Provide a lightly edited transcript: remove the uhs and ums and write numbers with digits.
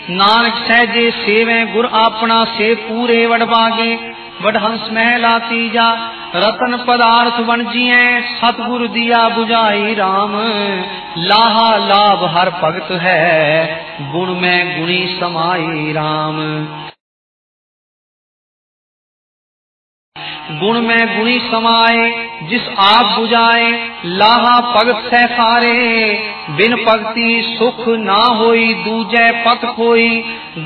नानक सहजे सेवे गुर आपना से पूरे वडभागे। वडहंस महला तीजा रतन पदार्थ वणजिए सतगुर दिया बुझाई राम। लाहा लाभ हर भगत है गुण में गुणी समाई राम। गुण में गुणी समाए जिस आप बुझाए लाहा भगत सह सारे। बिन भगति सुख ना होई दूजे पथ कोई।